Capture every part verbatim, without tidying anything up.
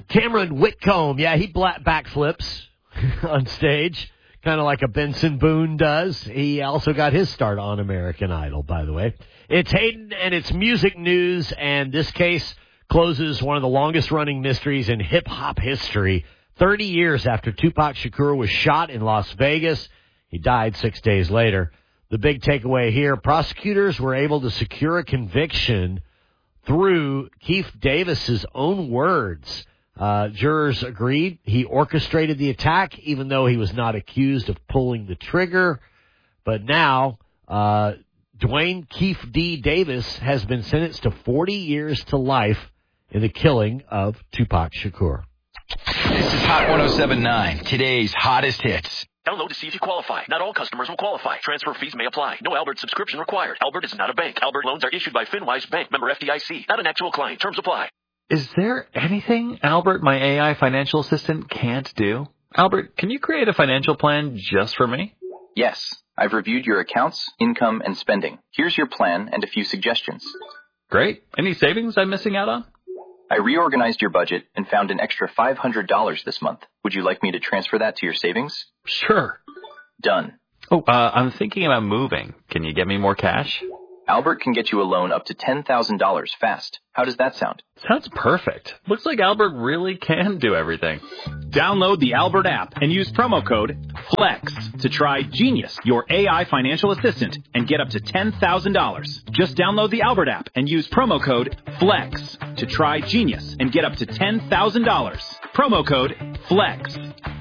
Cameron Whitcomb, yeah, he black backflips on stage, kind of like a Benson Boone does. He also got his start on American Idol, by the way. It's Hayden, and it's music news, and this case closes one of the longest-running mysteries in hip-hop history. Thirty years after Tupac Shakur was shot in Las Vegas, he died six days later. The big takeaway here, prosecutors were able to secure a conviction through Keith Davis's own words. Uh, jurors agreed he orchestrated the attack, even though he was not accused of pulling the trigger. But now, uh, Dwayne Keith D. Davis has been sentenced to forty years to life in the killing of Tupac Shakur. This is Hot one oh seven point nine, today's hottest hits. Download to see if you qualify. Not all customers will qualify. Transfer fees may apply. No Albert subscription required. Albert is not a bank. Albert loans are issued by FinWise Bank, member F D I C. Not an actual client. Terms apply. Is there anything Albert, my A I financial assistant, can't do? Albert, can you create a financial plan just for me? Yes. I've reviewed your accounts, income, and spending. Here's your plan and a few suggestions. Great. Any savings I'm missing out on? I reorganized your budget and found an extra five hundred dollars this month. Would you like me to transfer that to your savings? Sure. Done. Oh, uh, I'm thinking about moving. Can you get me more cash? Albert can get you a loan up to ten thousand dollars fast. How does that sound? Sounds perfect. Looks like Albert really can do everything. Download the Albert app and use promo code FLEX to try Genius, your A I financial assistant, and get up to ten thousand dollars. Just download the Albert app and use promo code FLEX to try Genius and get up to ten thousand dollars. Promo code FLEX.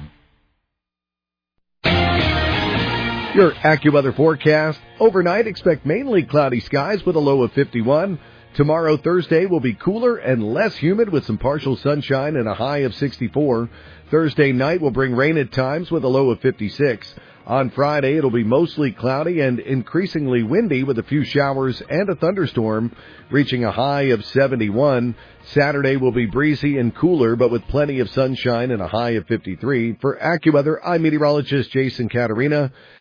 Your AccuWeather forecast. Overnight, expect mainly cloudy skies with a low of fifty-one. Tomorrow, Thursday, will be cooler and less humid with some partial sunshine and a high of sixty-four. Thursday night will bring rain at times with a low of fifty-six. On Friday, it'll be mostly cloudy and increasingly windy with a few showers and a thunderstorm, reaching a high of seventy-one. Saturday will be breezy and cooler, but with plenty of sunshine and a high of fifty-three. For AccuWeather, I'm meteorologist Jason Caterina.